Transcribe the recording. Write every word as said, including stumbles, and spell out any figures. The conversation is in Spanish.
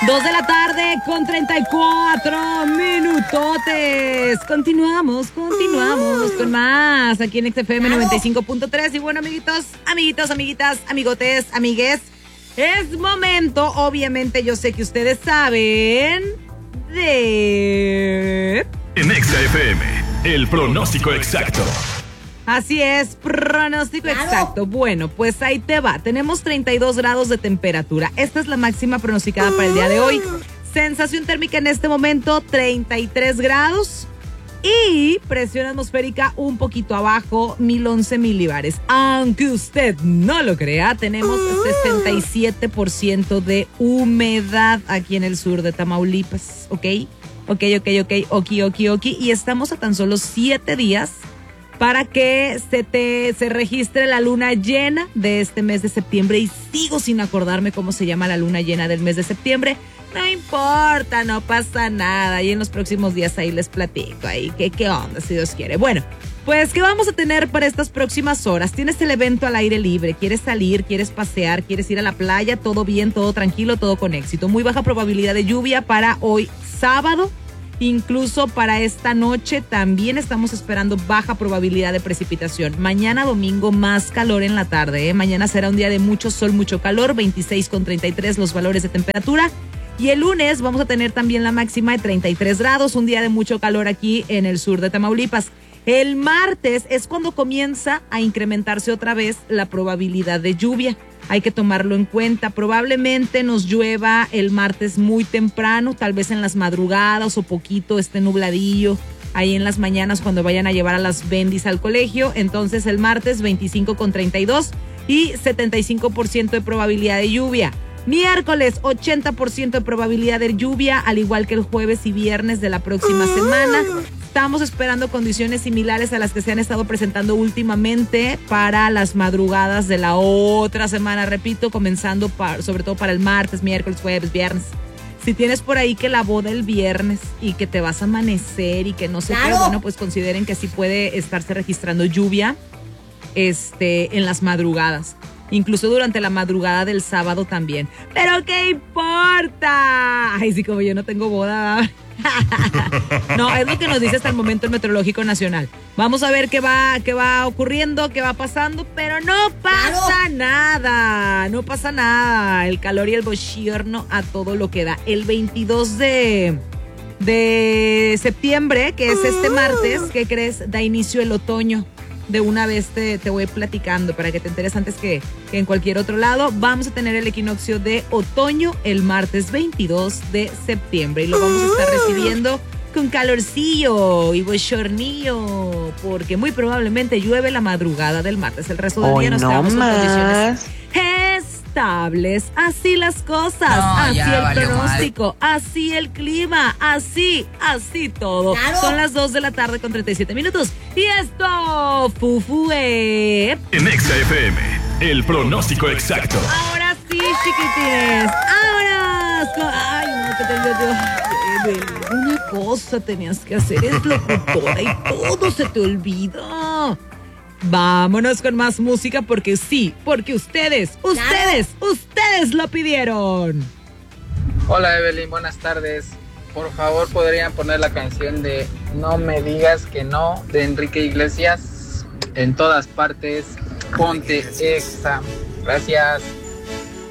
Dos de la tarde con treinta y cuatro minutotes. Continuamos, continuamos con más aquí en X F M noventa y cinco punto tres. Y bueno, amiguitos, amiguitos, amiguitas, amigotes, amigues, es momento, obviamente yo sé que ustedes saben, de... En X F M, el pronóstico exacto. Así es, pronóstico exacto. Bueno, pues ahí te va. Tenemos treinta y dos grados de temperatura. Esta es la máxima pronosticada para el día de hoy. Sensación térmica en este momento, treinta y tres grados. Y presión atmosférica un poquito abajo, mil once milibares. Aunque usted no lo crea, tenemos sesenta y siete por ciento de humedad aquí en el sur de Tamaulipas. ¿Ok? Ok, ok, ok, ok, ok, ok. Y estamos a tan solo siete días para que se te se registre la luna llena de este mes de septiembre. Y sigo sin acordarme cómo se llama la luna llena del mes de septiembre. No importa, no pasa nada. Y en los próximos días ahí les platico ahí qué, qué onda, si Dios quiere. Bueno, pues ¿qué vamos a tener para estas próximas horas? Tienes el evento al aire libre, quieres salir, quieres pasear, quieres ir a la playa, todo bien, todo tranquilo, todo con éxito. Muy baja probabilidad de lluvia para hoy sábado. Incluso para esta noche también estamos esperando baja probabilidad de precipitación. Mañana domingo más calor en la tarde, ¿eh? Mañana será un día de mucho sol, mucho calor, veintiséis con treinta y tres los valores de temperatura. Y el lunes vamos a tener también la máxima de treinta y tres grados, un día de mucho calor aquí en el sur de Tamaulipas. El martes es cuando comienza a incrementarse otra vez la probabilidad de lluvia. Hay que tomarlo en cuenta. Probablemente nos llueva el martes muy temprano, tal vez en las madrugadas o poquito esté nubladillo ahí en las mañanas cuando vayan a llevar a las bendis al colegio. Entonces el martes veinticinco con treinta y dos y setenta y cinco por ciento de probabilidad de lluvia. Miércoles ochenta por ciento de probabilidad de lluvia, al igual que el jueves y viernes de la próxima semana. Estamos esperando condiciones similares a las que se han estado presentando últimamente para las madrugadas de la otra semana, repito, comenzando para, sobre todo para el martes, miércoles, jueves, viernes. Si tienes por ahí que la boda el viernes y que te vas a amanecer y que no sé qué, bueno, pues consideren que sí puede estarse registrando lluvia este, en las madrugadas. Incluso durante la madrugada del sábado también. ¿Pero qué importa? Ay, sí, como yo no tengo boda. No, es lo que nos dice hasta el momento el Meteorológico Nacional. Vamos a ver qué va, qué va ocurriendo, qué va pasando, pero no pasa claro. nada, no pasa nada. El calor y el bochorno a todo lo que da. El veintidós de septiembre, que es este martes, ¿qué crees? Da inicio el otoño. De una vez te, te voy platicando para que te enteres antes que, que en cualquier otro lado. Vamos a tener el equinoccio de otoño el martes veintidós de septiembre y lo vamos a estar recibiendo con calorcillo y bochornillo, porque muy probablemente llueve la madrugada del martes. El resto del Hoy día nos no quedamos con condiciones estables. Así las cosas, no, así el pronóstico, mal. Así el clima, así, así todo. Claro. Son las dos de la tarde con treinta y siete minutos. Y esto, Fufue. En X F M, el pronóstico exacto. Ahora sí, chiquitines. Ahora. Ay, no, que te digo. Una cosa tenías que hacer, es locutora y todo se te olvida. Vámonos con más música porque sí, porque ustedes, ustedes, claro. ustedes lo pidieron. Hola Evelyn, buenas tardes. Por favor, ¿podrían poner la canción de No me digas que no de Enrique Iglesias? En todas partes, ponte Exa. Gracias.